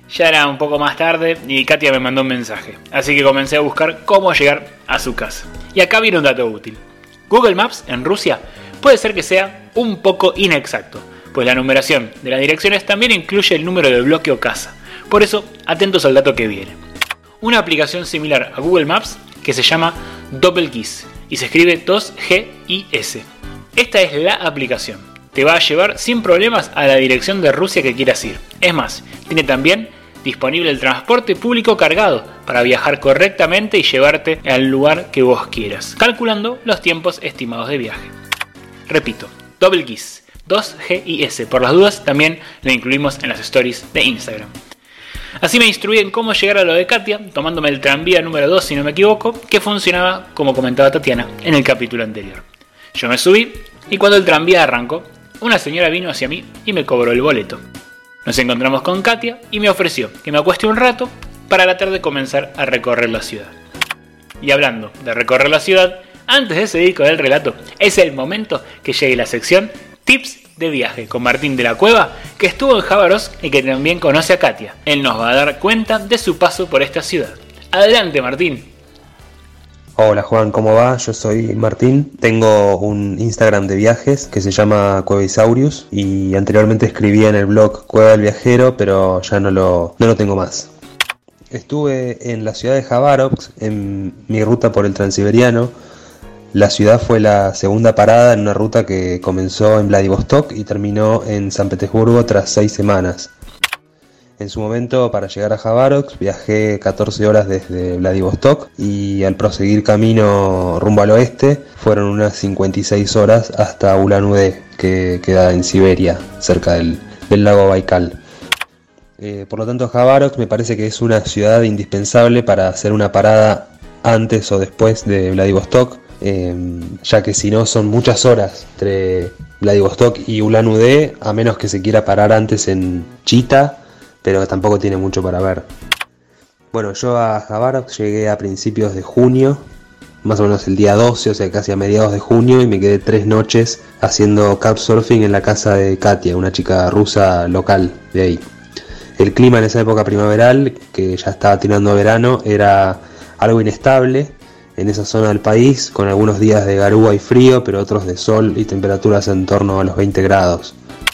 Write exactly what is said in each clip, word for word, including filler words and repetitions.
Ya era un poco más tarde y Katia me mandó un mensaje, así que comencé a buscar cómo llegar a su casa. Y acá viene un dato útil. Google Maps en Rusia puede ser que sea un poco inexacto, pues la numeración de las direcciones también incluye el número de bloque o casa. Por eso, atentos al dato que viene. Una aplicación similar a Google Maps que se llama DoppelGIS y se escribe dos G I S. Esta es la aplicación. Te va a llevar sin problemas a la dirección de Rusia que quieras ir. Es más, tiene también disponible el transporte público cargado para viajar correctamente y llevarte al lugar que vos quieras, calculando los tiempos estimados de viaje. Repito, DoppelGIS, dos G I S. Por las dudas, también lo incluimos en las stories de Instagram. Así me instruí en cómo llegar a lo de Katia, tomándome el tranvía número dos si no me equivoco, que funcionaba como comentaba Tatiana en el capítulo anterior. Yo me subí y cuando el tranvía arrancó, una señora vino hacia mí y me cobró el boleto. Nos encontramos con Katia y me ofreció que me acueste un rato para a la tarde comenzar a recorrer la ciudad. Y hablando de recorrer la ciudad, antes de seguir con el relato, es el momento que llegue la sección Tips de viaje con Martín de la Cueva, que estuvo en Jabárovsk y que también conoce a Katia. Él nos va a dar cuenta de su paso por esta ciudad. Adelante, Martín. Hola Juan, ¿cómo va? Yo soy Martín, tengo un Instagram de viajes que se llama Cuevisaurius y anteriormente escribía en el blog Cueva del Viajero, pero ya no lo, no lo tengo más. Estuve en la ciudad de Jabárovsk en mi ruta por el Transiberiano. La ciudad fue la segunda parada en una ruta que comenzó en Vladivostok y terminó en San Petersburgo tras seis semanas. En su momento, para llegar a Jabárovsk, viajé catorce horas desde Vladivostok y al proseguir camino rumbo al oeste, fueron unas cincuenta y seis horas hasta Ulan-Ude, que queda en Siberia, cerca del, del lago Baikal. Eh, por lo tanto, Jabárovsk me parece que es una ciudad indispensable para hacer una parada antes o después de Vladivostok, eh, ya que si no son muchas horas entre Vladivostok y Ulan-Ude, a menos que se quiera parar antes en Chita, pero tampoco tiene mucho para ver. Bueno, yo a Jabárovsk llegué a principios de junio, más o menos el día doce, o sea casi a mediados de junio, y me quedé tres noches haciendo couchsurfing en la casa de Katia, una chica rusa local de ahí. El clima en esa época primaveral, que ya estaba tirando verano, era algo inestable en esa zona del país, con algunos días de garúa y frío, pero otros de sol y temperaturas en torno a los veinte grados.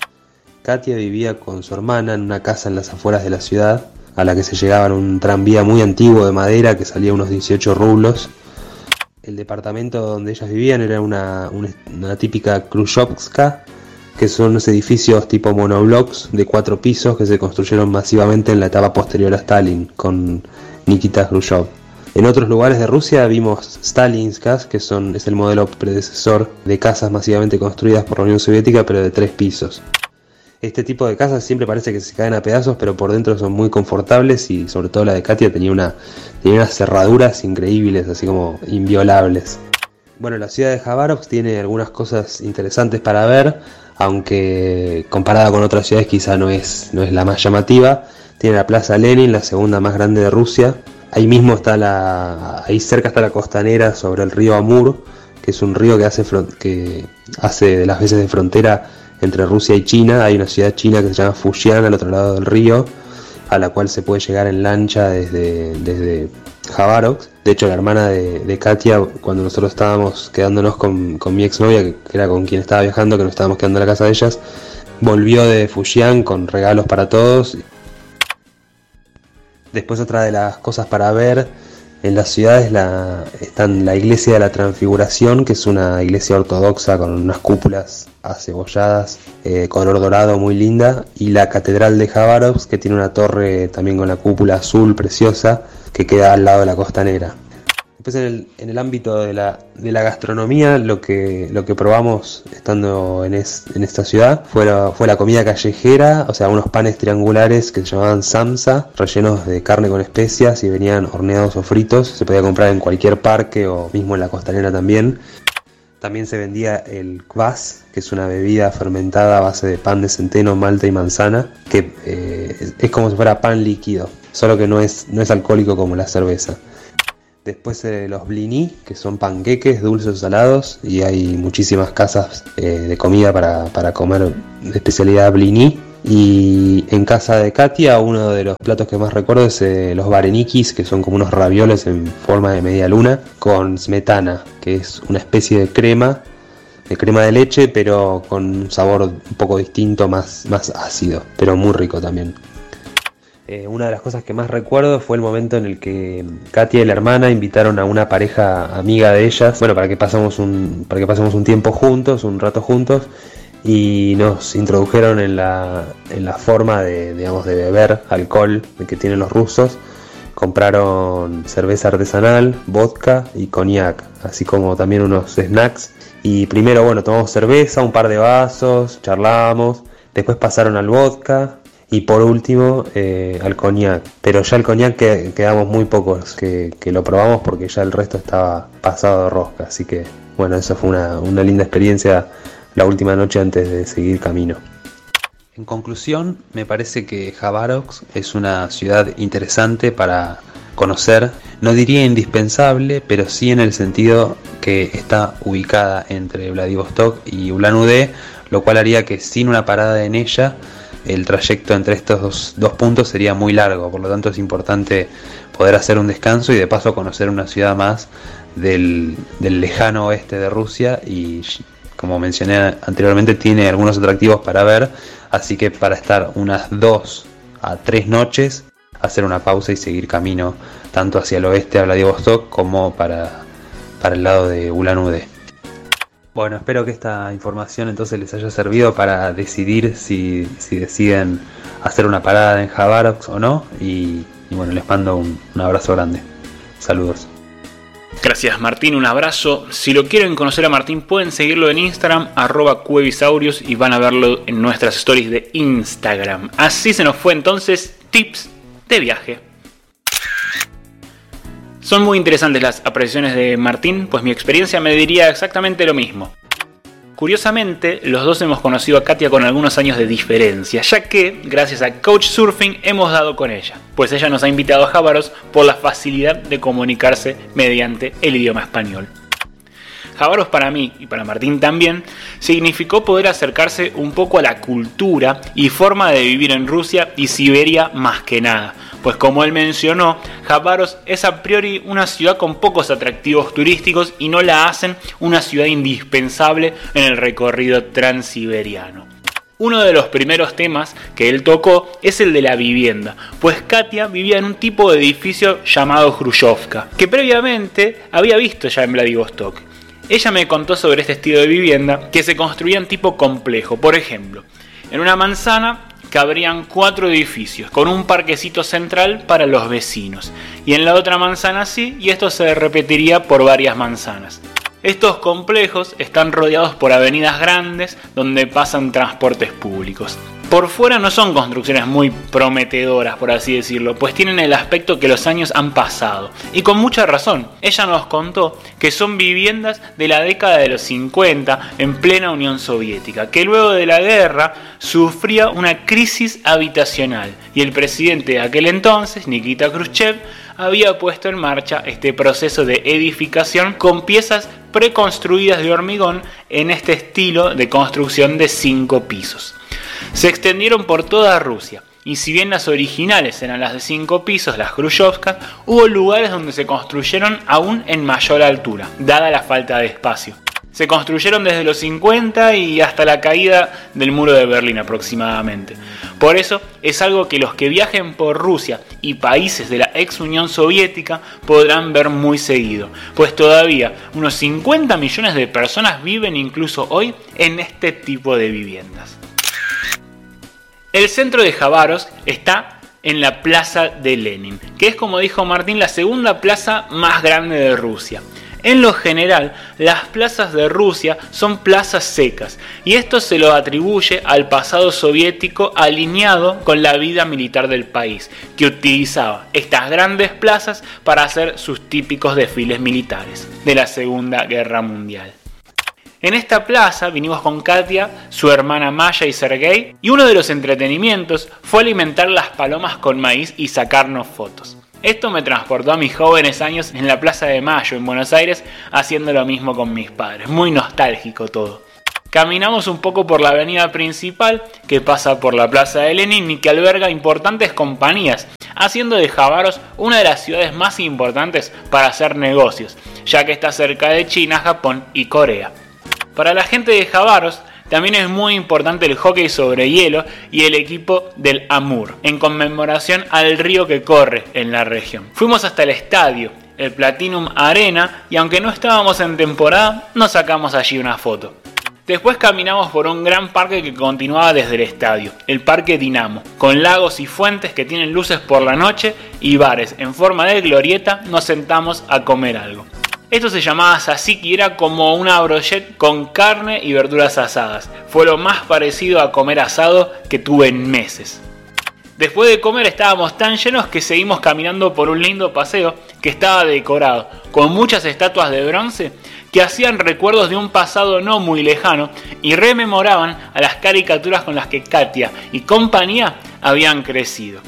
Katia vivía con su hermana en una casa en las afueras de la ciudad, a la que se llegaba en un tranvía muy antiguo de madera que salía unos dieciocho rublos. El departamento donde ellas vivían era una, una, una típica Khrushchevska, que son unos edificios tipo monoblocks de cuatro pisos que se construyeron masivamente en la etapa posterior a Stalin, con Nikita Khrushchev. En otros lugares de Rusia vimos Stalinskas, que son, es el modelo predecesor de casas masivamente construidas por la Unión Soviética, pero de tres pisos. Este tipo de casas siempre parece que se caen a pedazos, pero por dentro son muy confortables y sobre todo la de Katia tenía, una, tenía unas cerraduras increíbles, así como inviolables. Bueno, la ciudad de Jabárovsk tiene algunas cosas interesantes para ver, aunque comparada con otras ciudades quizá no es, no es la más llamativa. Tiene la Plaza Lenin, la segunda más grande de Rusia. Ahí mismo está la, ahí cerca está la costanera sobre el río Amur, que es un río que hace, que hace de las veces de frontera entre Rusia y China. Hay una ciudad china que se llama Fujian al otro lado del río, a la cual se puede llegar en lancha desde, desde Jabárovsk. De hecho, la hermana de, de Katia, cuando nosotros estábamos quedándonos con, con mi exnovia, que era con quien estaba viajando, que nos estábamos quedando en la casa de ellas, volvió de Fujian con regalos para todos. Después, otra de las cosas para ver en la ciudad es la, están la iglesia de la Transfiguración, que es una iglesia ortodoxa con unas cúpulas acebolladas, eh, color dorado, muy linda, y la catedral de Jabárovsk, que tiene una torre también con la cúpula azul preciosa, que queda al lado de la costanera. Después en el, en el ámbito de la, de la gastronomía, lo que, lo que probamos estando en, es, en esta ciudad fue la, fue la comida callejera, o sea, unos panes triangulares que se llamaban samsa, rellenos de carne con especias y venían horneados o fritos. Se podía comprar en cualquier parque o mismo en la costanera también. También se vendía el kvass, que es una bebida fermentada a base de pan de centeno, malta y manzana, que eh, es, es como si fuera pan líquido, solo que no es, no es alcohólico como la cerveza. Después eh, los blini, que son panqueques dulces o salados, y hay muchísimas casas eh, de comida para, para comer de especialidad blini. Y en casa de Katia, uno de los platos que más recuerdo es eh, los varenikis, que son como unos ravioles en forma de media luna, con smetana, que es una especie de crema, de crema de leche, pero con un sabor un poco distinto, más, más ácido, pero muy rico también. Eh, una de las cosas que más recuerdo fue el momento en el que Katia y la hermana invitaron a una pareja amiga de ellas, bueno, para que pasemos un, para que pasemos un tiempo juntos, un rato juntos, y nos introdujeron en la, en la forma de, digamos, de beber alcohol que tienen los rusos. Compraron cerveza artesanal, vodka y cognac, así como también unos snacks. Y primero, bueno, tomamos cerveza, un par de vasos, charlamos, después pasaron al vodka y por último eh, al cognac. Pero ya el cognac que, quedamos muy pocos que, que lo probamos porque ya el resto estaba pasado de rosca. Así que, bueno, eso fue una, una linda experiencia la última noche antes de seguir camino. En conclusión, me parece que Jabárovsk es una ciudad interesante para conocer, no diría indispensable, pero sí en el sentido que está ubicada entre Vladivostok y Ulan-Ude, lo cual haría que sin una parada en ella, el trayecto entre estos dos, dos puntos sería muy largo, por lo tanto es importante poder hacer un descanso y de paso conocer una ciudad más del, del lejano oeste de Rusia y, como mencioné anteriormente, tiene algunos atractivos para ver, así que para estar unas dos a tres noches, hacer una pausa y seguir camino tanto hacia el oeste a Vladivostok como para, para el lado de Ulan-Ude. Bueno, espero que esta información entonces les haya servido para decidir si, si deciden hacer una parada en Jabárovsk o no, y, y bueno, les mando un, un abrazo grande. Saludos. Gracias Martín, un abrazo. Si lo quieren conocer a Martín pueden seguirlo en Instagram, arroba cuevisaurios, y van a verlo en nuestras stories de Instagram. Así se nos fue entonces tips de viaje. Son muy interesantes las apreciaciones de Martín, pues mi experiencia me diría exactamente lo mismo. Curiosamente, los dos hemos conocido a Katia con algunos años de diferencia, ya que, gracias a Couchsurfing, hemos dado con ella, pues ella nos ha invitado a Jabárovsk por la facilidad de comunicarse mediante el idioma español. Jabárovsk para mí, y para Martín también, significó poder acercarse un poco a la cultura y forma de vivir en Rusia y Siberia más que nada, pues como él mencionó, Jabárovsk es a priori una ciudad con pocos atractivos turísticos y no la hacen una ciudad indispensable en el recorrido transiberiano. Uno de los primeros temas que él tocó es el de la vivienda, pues Katia vivía en un tipo de edificio llamado Khrushchevka, que previamente había visto ya en Vladivostok. Ella me contó sobre este estilo de vivienda que se construía en tipo complejo. Por ejemplo, en una manzana cabrían cuatro edificios con un parquecito central para los vecinos, y en la otra manzana sí, y esto se repetiría por varias manzanas. Estos complejos están rodeados por avenidas grandes donde pasan transportes públicos. Por fuera no son construcciones muy prometedoras, por así decirlo, pues tienen el aspecto que los años han pasado. Y con mucha razón, ella nos contó que son viviendas de la década de los cincuenta en plena Unión Soviética, que luego de la guerra sufría una crisis habitacional y el presidente de aquel entonces, Nikita Khrushchev, había puesto en marcha este proceso de edificación con piezas preconstruidas de hormigón en este estilo de construcción de cinco pisos. Se extendieron por toda Rusia, y si bien las originales eran las de cinco pisos, las Khrushchevkas, hubo lugares donde se construyeron aún en mayor altura, dada la falta de espacio. Se construyeron desde los cincuenta y hasta la caída del muro de Berlín aproximadamente. Por eso es algo que los que viajen por Rusia y países de la ex Unión Soviética podrán ver muy seguido, pues todavía unos cincuenta millones de personas viven incluso hoy en este tipo de viviendas. El centro de Jabárovsk está en la Plaza de Lenin, que es, como dijo Martín, la segunda plaza más grande de Rusia. En lo general, las plazas de Rusia son plazas secas, y esto se lo atribuye al pasado soviético alineado con la vida militar del país, que utilizaba estas grandes plazas para hacer sus típicos desfiles militares de la Segunda Guerra Mundial. En esta plaza vinimos con Katia, su hermana Maya y Sergei, y uno de los entretenimientos fue alimentar las palomas con maíz y sacarnos fotos. Esto me transportó a mis jóvenes años en la Plaza de Mayo en Buenos Aires, haciendo lo mismo con mis padres. Muy nostálgico todo. Caminamos un poco por la avenida principal que pasa por la Plaza de Lenin y que alberga importantes compañías, haciendo de Jabárovsk una de las ciudades más importantes para hacer negocios, ya que está cerca de China, Japón y Corea. Para la gente de Jabárovsk también es muy importante el hockey sobre hielo y el equipo del Amur, en conmemoración al río que corre en la región. Fuimos hasta el estadio, el Platinum Arena, y aunque no estábamos en temporada, nos sacamos allí una foto. Después caminamos por un gran parque que continuaba desde el estadio, el Parque Dinamo, con lagos y fuentes que tienen luces por la noche y bares en forma de glorieta. Nos sentamos a comer algo. Esto se llamaba tzatziki y era como una brochette con carne y verduras asadas. Fue lo más parecido a comer asado que tuve en meses. Después de comer estábamos tan llenos que seguimos caminando por un lindo paseo que estaba decorado con muchas estatuas de bronce que hacían recuerdos de un pasado no muy lejano y rememoraban a las caricaturas con las que Katia y compañía habían crecido.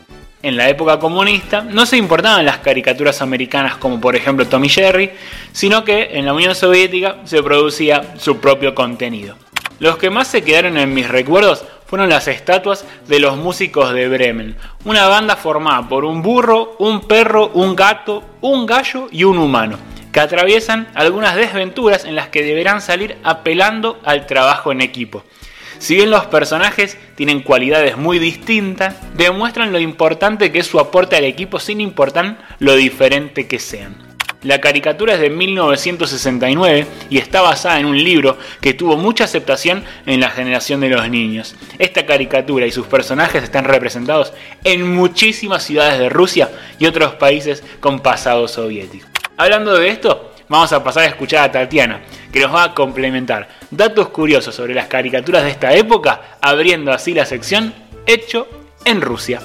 En la época comunista no se importaban las caricaturas americanas como por ejemplo Tom y Jerry, sino que en la Unión Soviética se producía su propio contenido. Los que más se quedaron en mis recuerdos fueron las estatuas de los músicos de Bremen, una banda formada por un burro, un perro, un gato, un gallo y un humano, que atraviesan algunas desventuras en las que deberán salir apelando al trabajo en equipo. Si bien los personajes tienen cualidades muy distintas, demuestran lo importante que es su aporte al equipo sin importar lo diferente que sean. La caricatura es de mil novecientos sesenta y nueve y está basada en un libro que tuvo mucha aceptación en la generación de los niños. Esta caricatura y sus personajes están representados en muchísimas ciudades de Rusia y otros países con pasado soviético. Hablando de esto, vamos a pasar a escuchar a Tatiana, que nos va a complementar datos curiosos sobre las caricaturas de esta época, abriendo así la sección Hecho en Rusia.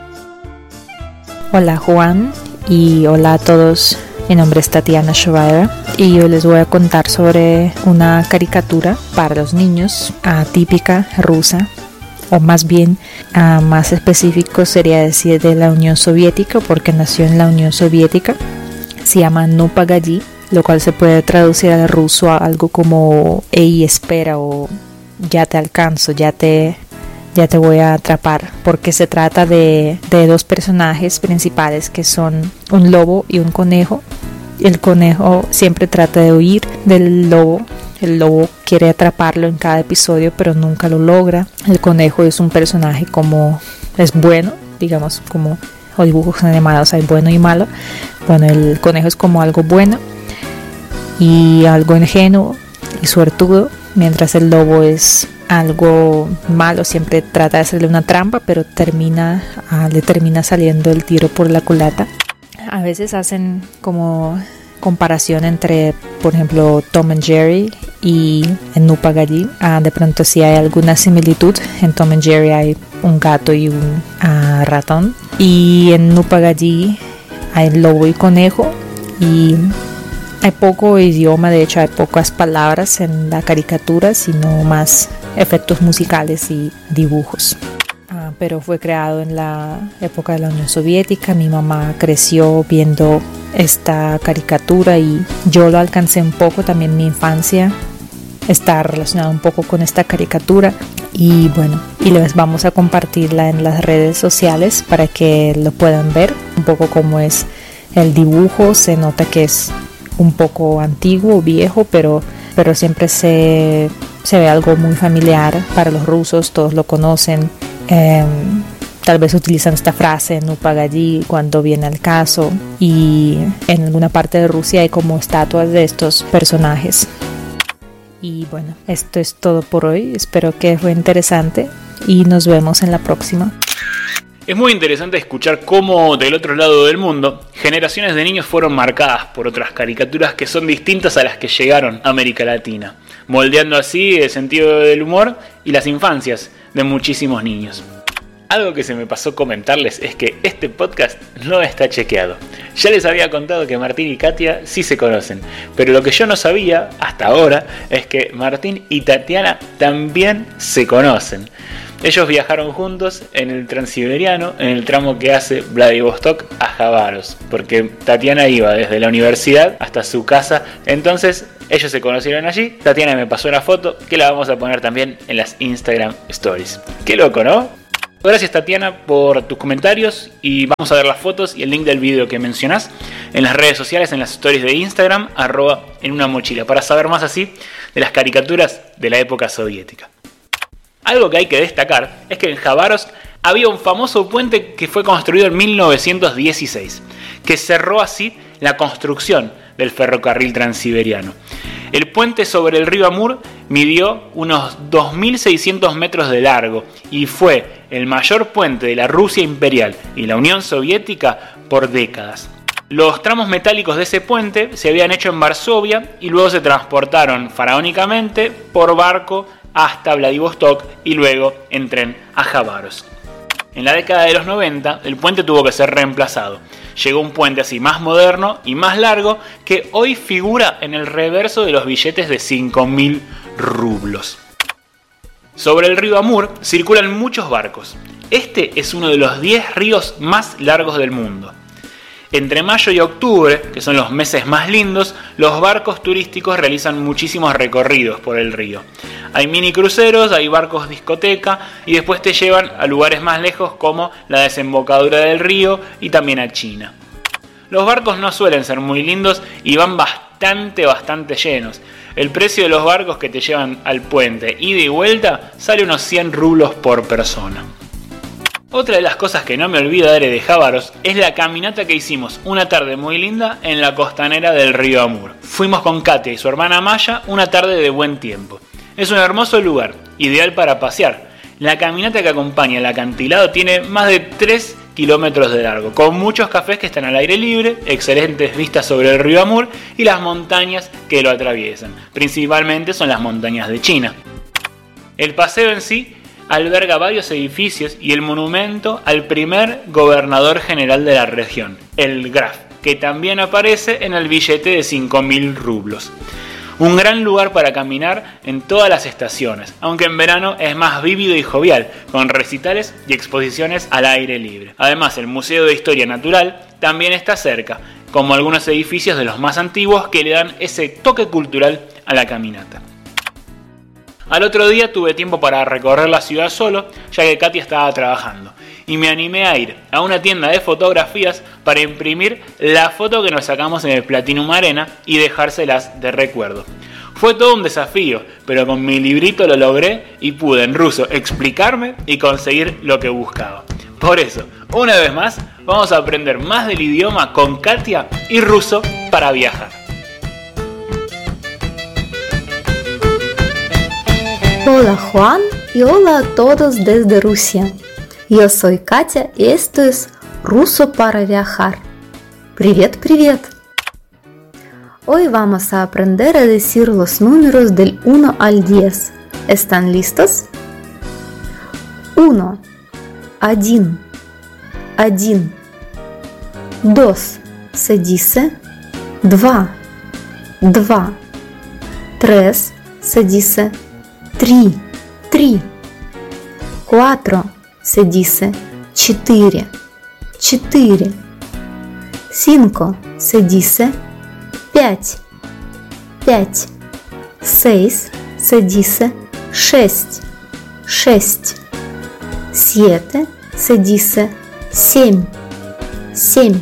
Hola Juan y hola a todos, mi nombre es Tatiana Schreiber y hoy les voy a contar sobre una caricatura para los niños uh, típica rusa, o más bien uh, más específico sería decir de la Unión Soviética, porque nació en la Unión Soviética. Se llama No Pagadi, lo cual se puede traducir al ruso a algo como ey, espera, o ya te alcanzo, ya te, ya te voy a atrapar, porque se trata de, de dos personajes principales que son un lobo y un conejo. El conejo siempre trata de huir del lobo, el lobo quiere atraparlo en cada episodio pero nunca lo logra. El conejo es un personaje como es bueno, digamos como o dibujos animados hay bueno y malo. Bueno, el conejo es como algo bueno y algo ingenuo y suertudo, mientras el lobo es algo malo, siempre trata de hacerle una trampa pero termina uh, le termina saliendo el tiro por la culata. A veces hacen como comparación entre, por ejemplo, Tom and Jerry y en No Pagadi. Uh, de pronto sí hay alguna similitud. En Tom and Jerry hay un gato y un uh, ratón, y en No Pagadi hay lobo y conejo, y hay poco idioma, de hecho hay pocas palabras en la caricatura, sino más efectos musicales y dibujos. Uh, pero fue creado en la época de la Unión Soviética. Mi mamá creció viendo esta caricatura y yo lo alcancé un poco también en mi infancia. Está relacionado un poco con esta caricatura y bueno, y les vamos a compartirla en las redes sociales para que lo puedan ver un poco cómo es el dibujo. Se nota que es un poco antiguo, viejo, pero, pero siempre se, se ve algo muy familiar para los rusos, todos lo conocen. Eh, tal vez utilizan esta frase No Pagadi cuando viene al caso, y en alguna parte de Rusia hay como estatuas de estos personajes. Y bueno, esto es todo por hoy, espero que fue interesante y nos vemos en la próxima. Es muy interesante escuchar cómo del otro lado del mundo generaciones de niños fueron marcadas por otras caricaturas que son distintas a las que llegaron a América Latina, moldeando así el sentido del humor y las infancias de muchísimos niños. Algo que se me pasó comentarles es que este podcast no está chequeado. Ya les había contado que Martín y Katia sí se conocen, pero lo que yo no sabía hasta ahora es que Martín y Tatiana también se conocen. Ellos viajaron juntos en el Transiberiano, en el tramo que hace Vladivostok a Javaros, porque Tatiana iba desde la universidad hasta su casa, entonces ellos se conocieron allí. Tatiana me pasó una foto que la vamos a poner también en las Instagram Stories. Qué loco, ¿no? Gracias, Tatiana, por tus comentarios, y vamos a ver las fotos y el link del video que mencionás en las redes sociales, en las stories de Instagram, arroba en una mochila, para saber más así de las caricaturas de la época soviética. Algo que hay que destacar es que en Javaros había un famoso puente que fue construido en mil novecientos dieciséis, que cerró así la construcción del ferrocarril transiberiano. El puente sobre el río Amur midió unos dos mil seiscientos metros de largo y fue el mayor puente de la Rusia imperial y la Unión Soviética por décadas. Los tramos metálicos de ese puente se habían hecho en Varsovia y luego se transportaron faraónicamente por barco hasta Vladivostok y luego en tren a Javaros. En la década de los noventa el puente tuvo que ser reemplazado. Llegó un puente así más moderno y más largo que hoy figura en el reverso de los billetes de cinco mil rublos. Sobre el río Amur circulan muchos barcos. Este es uno de los diez ríos más largos del mundo. Entre mayo y octubre, que son los meses más lindos, los barcos turísticos realizan muchísimos recorridos por el río. Hay mini cruceros, hay barcos discoteca y después te llevan a lugares más lejos como la desembocadura del río y también a China. Los barcos no suelen ser muy lindos y van bastante, bastante llenos. El precio de los barcos que te llevan al puente ida y vuelta sale unos cien rublos por persona. Otra de las cosas que no me olvidaré de Javaros es la caminata que hicimos una tarde muy linda en la costanera del río Amur. Fuimos con Katia y su hermana Maya una tarde de buen tiempo. Es un hermoso lugar, ideal para pasear. La caminata que acompaña el acantilado tiene más de tres kilómetros de largo, con muchos cafés que están al aire libre, excelentes vistas sobre el río Amur y las montañas que lo atraviesan. Principalmente son las montañas de China. El paseo en sí alberga varios edificios y el monumento al primer gobernador general de la región, el Graf, que también aparece en el billete de cinco mil rublos. Un gran lugar para caminar en todas las estaciones, aunque en verano es más vívido y jovial, con recitales y exposiciones al aire libre. Además, el Museo de Historia Natural también está cerca, como algunos edificios de los más antiguos que le dan ese toque cultural a la caminata. Al otro día tuve tiempo para recorrer la ciudad solo, ya que Katia estaba trabajando, y me animé a ir a una tienda de fotografías para imprimir la foto que nos sacamos en el Platinum Arena y dejárselas de recuerdo. Fue todo un desafío, pero con mi librito lo logré y pude en ruso explicarme y conseguir lo que buscaba. Por eso, una vez más, vamos a aprender más del idioma con Katia y ruso para viajar. Hola Juan y hola a todos desde Rusia. Yo soy Katia y esto es Ruso para viajar. Привет, привет. Hoy vamos a aprender a decir los números del uno al diez. ¿Están listos? uno, один, один. Dos se dice два, два. Tres se dice три, три. Cuatro se dice четыре, четыре. Cinco se dice пять, пять. Seis se dice шесть, шесть. Siete se dice семь, семь.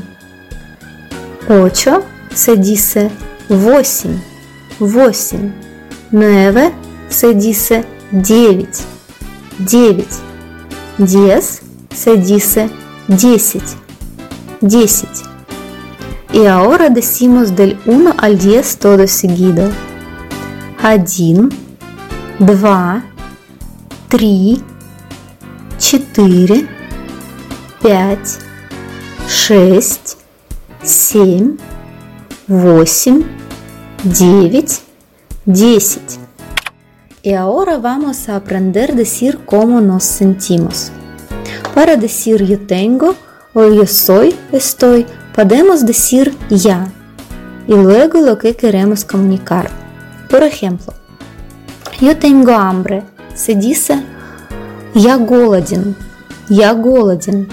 Ocho se dice восемь, восемь. Nueve se dice девять, девять. Diez se dice десять, десять. Y ahora decimos del uno al diez todo seguido. Один, два, три, четыре, пять, шесть, семь, восемь, девять, десять. Y ahora vamos a aprender a decir cómo nos sentimos. Para decir yo tengo o yo soy, estoy, podemos decir я y luego lo que queremos comunicar. Por ejemplo, yo tengo hambre, se dice я голоден, я голоден.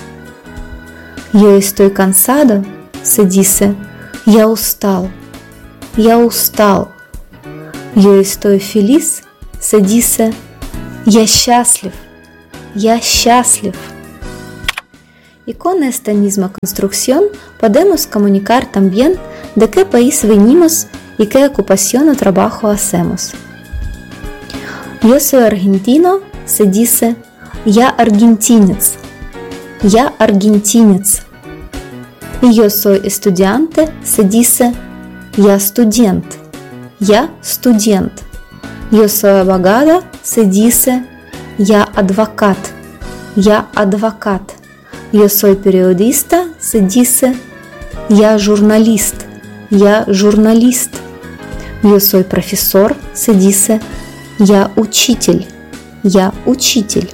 Yo estoy cansado, se dice я устал, я устал. Yo estoy feliz, se dice я счастлив, я счастлив. Y con esta misma construcción podemos comunicar también de qué país venimos y qué ocupación o trabajo hacemos. Yo soy argentino, se dice я argentinец, я argentinец. Y yo soy estudiante, se dice я студент, я студент. Yo soy abogado, se dice я адвокат, я адвокат. Yo soy periodista, se dice я журналист, я журналист. Yo soy profesor, se dice я учитель, я учитель.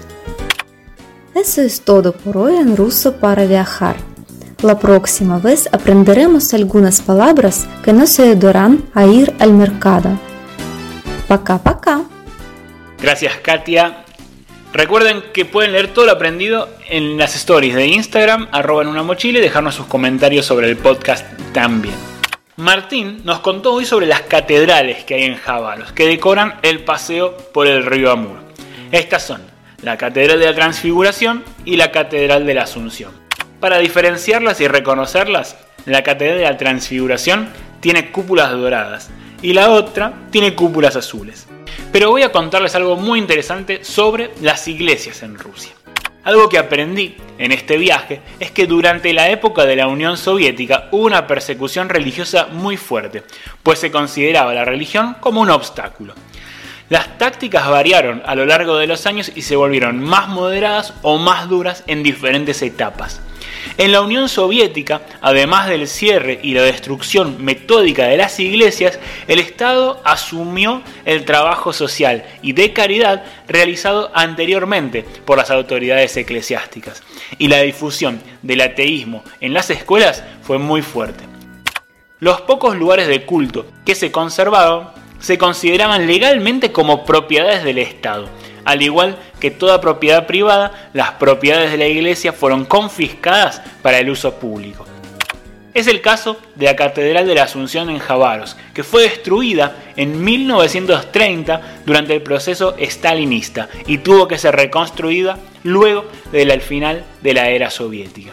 Eso es todo por hoy en ruso para viajar. La próxima vez aprenderemos algunas palabras que nos ayudarán a ir al mercado. Пока-пока. Gracias, Katia. Recuerden que pueden leer todo lo aprendido en las stories de Instagram, arroba en una mochila, y dejarnos sus comentarios sobre el podcast también. Martín nos contó hoy sobre las catedrales que hay en Javaros, que decoran el paseo por el río Amur. Estas son la Catedral de la Transfiguración y la Catedral de la Asunción. Para diferenciarlas y reconocerlas, la Catedral de la Transfiguración tiene cúpulas doradas y la otra tiene cúpulas azules. Pero voy a contarles algo muy interesante sobre las iglesias en Rusia. Algo que aprendí en este viaje es que durante la época de la Unión Soviética hubo una persecución religiosa muy fuerte, pues se consideraba la religión como un obstáculo. Las tácticas variaron a lo largo de los años y se volvieron más moderadas o más duras en diferentes etapas. En la Unión Soviética, además del cierre y la destrucción metódica de las iglesias, el Estado asumió el trabajo social y de caridad realizado anteriormente por las autoridades eclesiásticas, y la difusión del ateísmo en las escuelas fue muy fuerte. Los pocos lugares de culto que se conservaban se consideraban legalmente como propiedades del Estado. Al igual que toda propiedad privada, las propiedades de la iglesia fueron confiscadas para el uso público. Es el caso de la Catedral de la Asunción en Javaros, que fue destruida en mil novecientos treinta durante el proceso stalinista y tuvo que ser reconstruida luego del final de la era soviética.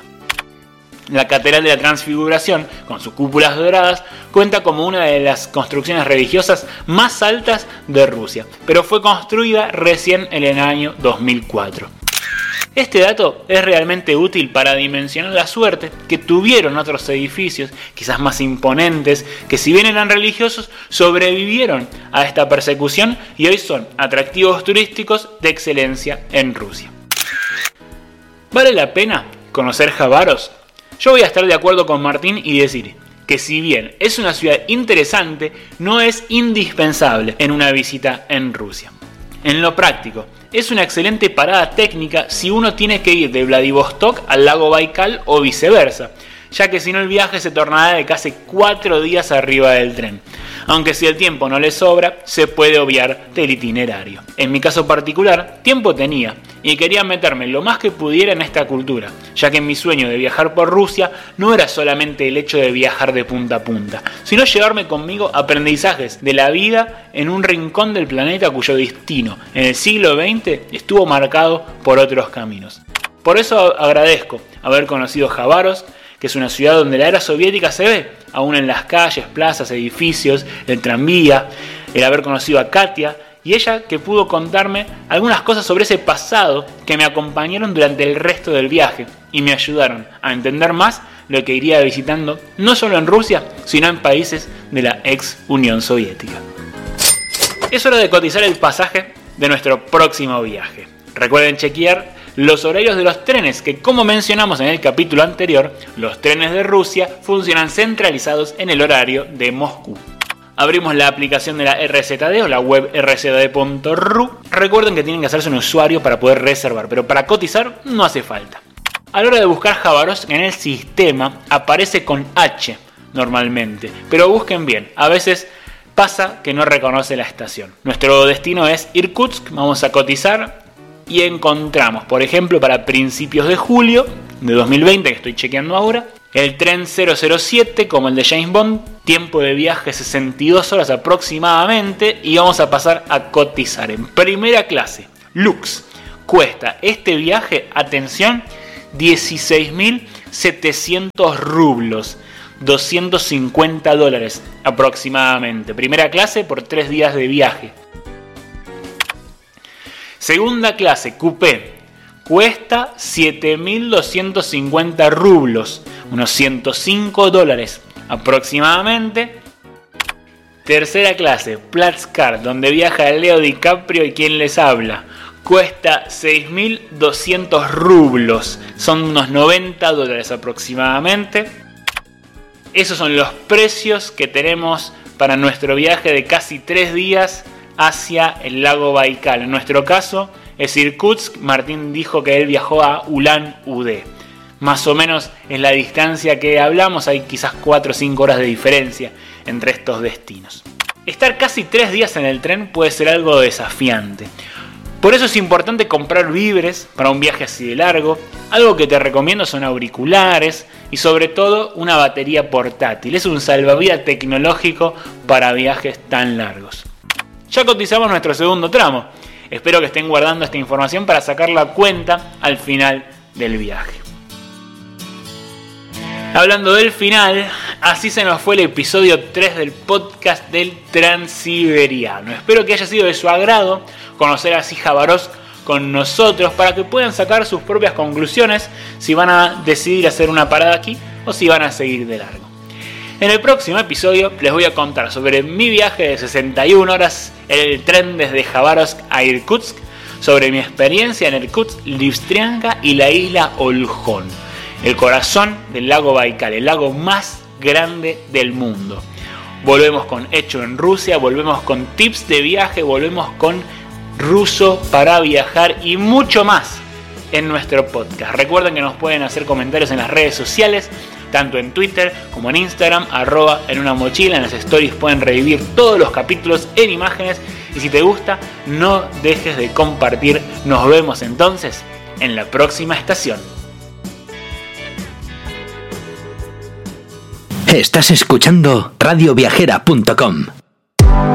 La Catedral de la Transfiguración, con sus cúpulas doradas, cuenta como una de las construcciones religiosas más altas de Rusia, pero fue construida recién en el año dos mil cuatro. Este dato es realmente útil para dimensionar la suerte que tuvieron otros edificios, quizás más imponentes, que si bien eran religiosos, sobrevivieron a esta persecución y hoy son atractivos turísticos de excelencia en Rusia. ¿Vale la pena conocer Javaros? Yo voy a estar de acuerdo con Martín y decir que si bien es una ciudad interesante, no es indispensable en una visita en Rusia. En lo práctico, es una excelente parada técnica si uno tiene que ir de Vladivostok al lago Baikal o viceversa, ya que si no el viaje se tornará de casi cuatro días arriba del tren. Aunque si el tiempo no le sobra, se puede obviar del itinerario. En mi caso particular, tiempo tenía y quería meterme lo más que pudiera en esta cultura, ya que mi sueño de viajar por Rusia no era solamente el hecho de viajar de punta a punta, sino llevarme conmigo aprendizajes de la vida en un rincón del planeta cuyo destino en el siglo veinte estuvo marcado por otros caminos. Por eso agradezco haber conocido Javaros, que es una ciudad donde la era soviética se ve, aún en las calles, plazas, edificios, el tranvía, el haber conocido a Katia, y ella que pudo contarme algunas cosas sobre ese pasado que me acompañaron durante el resto del viaje y me ayudaron a entender más lo que iría visitando no solo en Rusia, sino en países de la ex Unión Soviética. Es hora de cotizar el pasaje de nuestro próximo viaje. Recuerden chequear los horarios de los trenes, que como mencionamos en el capítulo anterior, los trenes de Rusia funcionan centralizados en el horario de Moscú. Abrimos la aplicación de la R Z D o la web r z d punto r u. Recuerden que tienen que hacerse un usuario para poder reservar, pero para cotizar no hace falta. A la hora de buscar Javarovsk en el sistema aparece con H normalmente, pero busquen bien, a veces pasa que no reconoce la estación. Nuestro destino es Irkutsk, vamos a cotizar y encontramos, por ejemplo, para principios de julio de dos mil veinte, que estoy chequeando ahora, el tren cero cero siete, como el de James Bond, tiempo de viaje sesenta y dos horas aproximadamente, y vamos a pasar a cotizar en primera clase. Lux, cuesta este viaje, atención, dieciséis mil setecientos rublos, doscientos cincuenta dólares aproximadamente. Primera clase por tres días de viaje. Segunda clase, coupé, cuesta siete mil doscientos cincuenta rublos, unos ciento cinco dólares aproximadamente. Tercera clase, Platzcar, donde viaja Leo DiCaprio y quien les habla, cuesta seis mil doscientos rublos, son unos noventa dólares aproximadamente. Esos son los precios que tenemos para nuestro viaje de casi tres días hacia el lago Baikal. En nuestro caso es Irkutsk. Martín dijo que él viajó a Ulan-Ude. Más o menos es la distancia que hablamos, hay quizás cuatro o cinco horas de diferencia entre estos destinos. Estar casi tres días en el tren puede ser algo desafiante. Por eso es importante comprar víveres para un viaje así de largo. Algo que te recomiendo son auriculares y sobre todo una batería portátil. Es un salvavidas tecnológico para viajes tan largos. Ya cotizamos nuestro segundo tramo. Espero que estén guardando esta información para sacar la cuenta al final del viaje. Hablando del final, así se nos fue el episodio tres del podcast del Transiberiano. Espero que haya sido de su agrado conocer así Javarovsk con nosotros para que puedan sacar sus propias conclusiones si van a decidir hacer una parada aquí o si van a seguir de largo. En el próximo episodio les voy a contar sobre mi viaje de sesenta y una horas en el tren desde Javarovsk a Irkutsk, sobre mi experiencia en Irkutsk, Livstrianka y la isla Olkhon, el corazón del lago Baikal, el lago más grande del mundo. Volvemos con Hecho en Rusia, volvemos con tips de viaje, volvemos con ruso para viajar y mucho más en nuestro podcast. Recuerden que nos pueden hacer comentarios en las redes sociales, tanto en Twitter como en Instagram, arroba en una mochila. En las stories pueden revivir todos los capítulos en imágenes y si te gusta, no dejes de compartir. Nos vemos entonces en la próxima estación. Estás escuchando radio viajera punto com.